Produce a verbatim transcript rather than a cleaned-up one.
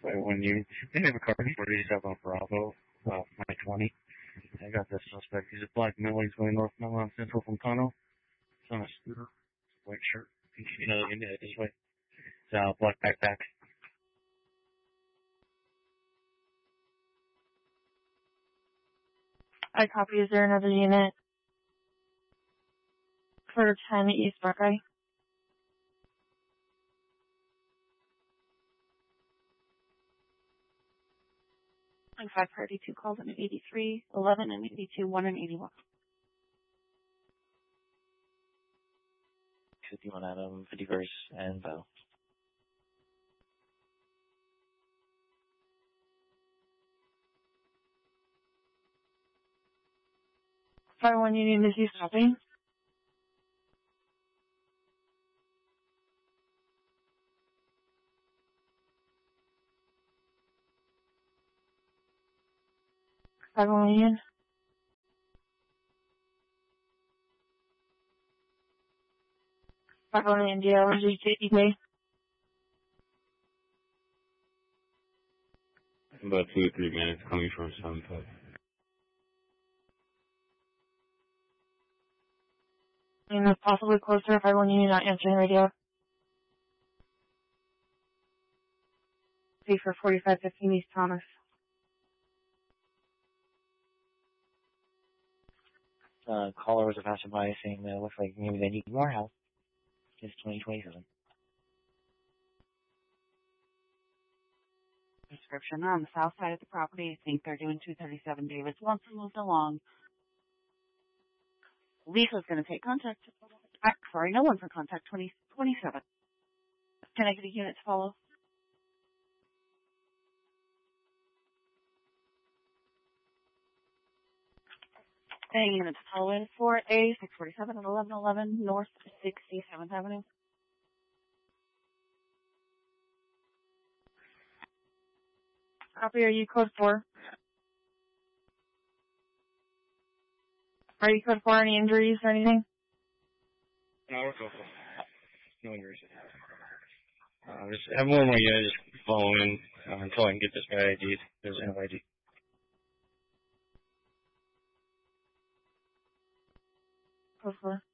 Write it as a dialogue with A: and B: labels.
A: But when you, they have a car forty-seven Bravo, uh, my twenty. I got this suspect. He's a black male. He's going north Milan Central from Kano. He's on a scooter, white shirt. You know, you know, this way. It's a black backpack.
B: I copy. Is there another unit for ten East Buckeye? And five thirty-two calls in eighty-three, eleven and eighty-two, one and eighty-one.
C: fifty-one Adam, fifty-first, and Bow.
B: five one Union, is you stopping? five one Union. five one Union, D L G J D K.
A: About two or three minutes coming from some pub.
B: And it's possibly closer if I want you not answering radio. C for forty-five fifteen East Thomas.
C: Uh, callers are passing by saying that it looks like maybe they need more help. It's twenty twenty-seven.
D: Description on the south side of the property. I think they're doing two thirty-seven Davis. Once we moved along, Lisa's going to take contact. Ah, sorry, no one for contact twenty twenty-seven. Can I get a unit to follow? A unit to follow in for A six forty-seven and eleven eleven North sixty-seventh Avenue.
B: Copy, are you code four? Are you code four? Any injuries or anything?
A: No, we're code four. No injuries. Uh, just have more of my unit just following uh, until I can get this guy I D'd. There's no I D.
B: Code four.